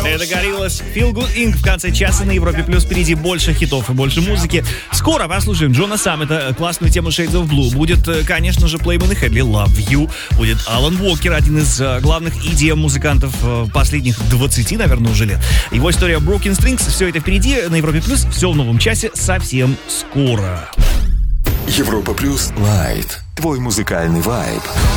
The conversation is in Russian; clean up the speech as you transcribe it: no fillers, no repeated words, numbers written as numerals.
Это Gorillaz, Feel Good Inc. В конце часа на Европе Плюс. Впереди больше хитов и больше музыки. Скоро послушаем Джона Саммета, классную тему Shades of Blue. Будет, конечно же, Playman и Хедли, Love You. Будет Алан Уокер, один из главных EDM-музыкантов последних 20, наверное, уже лет. Его история Broken Strings. Все это впереди на Европе Плюс. Все в новом часе совсем скоро. Европа Плюс Лайт. Твой музыкальный вайб.